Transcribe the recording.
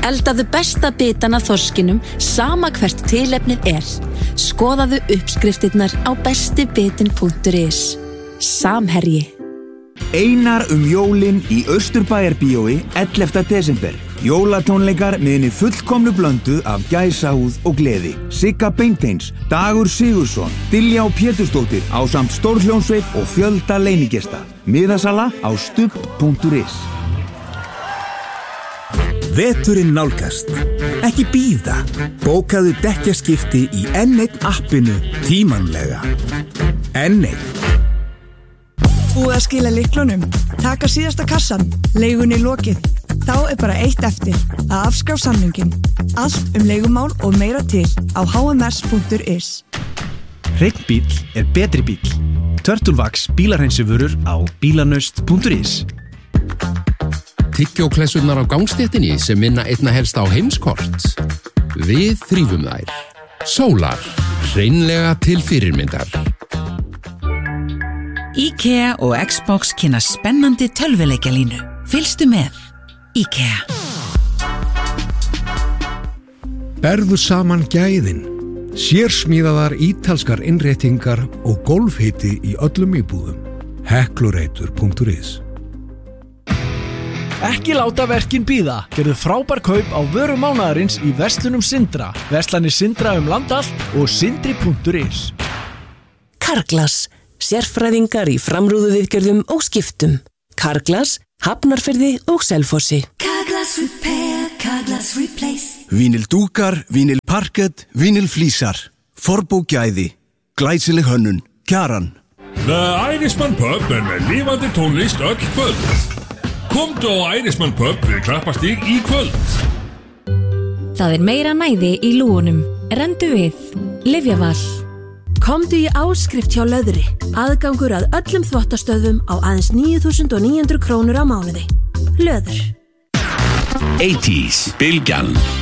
Eldaðu besta bitan af þorskinum sama hvert tilefnið Skoðaðu uppskriftirnar á bestibitin.is Samherji Einar jólin í Austurbæjarbíói 11. desember. Jólatónleikar með henni fullkomnu blöndu af gæsahúð og gleði. Sigga Beinteins, Dagur Sigurðsson, Diljá Pétursdóttir ásamt stórhljómsveit og fjölda leinigesta. Miðasala á stubb.is. Veturinn nálgast. Ekki bíða. Bókaðu dekkjaskipti í N1 appinu tímanlega. N1. Búið að skila lyklunum. Taka síðasta kassan. Leigunni lokið. Þá bara eitt eftir. Að afskrá samninginn. Allt leigumál og meira til á hms.is. Hreinn bíll betri bíll. Turtlevax bílahreinsyvörur á bílanaust.is. Tyggjóklessurnar á gangstéttinni sem minna einna helst á heimskort. Við þrífum þær. Sólar. Hreinlega til fyrirmyndar. IKEA og Xbox kynna spennandi tölvuleikjalínu. Fylgstu með. IKEA. Berðu saman gæðin. Sérsmíðaðar ítalskar innréttingar og gólfhiti í öllum íbúðum. Heklureitur.is. Ekki láta verkin bíða. Gerðu frábær kaup á vöru mánaðarins í verslunum Sindra. Verslanir Sindra land allt og sindri.is. Carglass. Sérfræðingar í framrúðuviðgerðum og skiptum. Carglass, Hafnarfirði og Selfossi. Carglass Repair, Carglass Replace. Vínildúkar, vínilparkett, vínilflísar. Forbógæði. Glæsileg hönnun. Kjaran. The Irishman Pub með lifandi tónlist öll kvöld. Komdu á Irishman Pub við Klappastíg í kvöld. Það meira næði í lúgunum. Rendu við. Lyfjaval. Komdu í áskrift hjá Löðri. Aðgangur að öllum þvottastöðum á aðeins 9.900 krónur á mánuði. Löður. 80s, Bylgjan.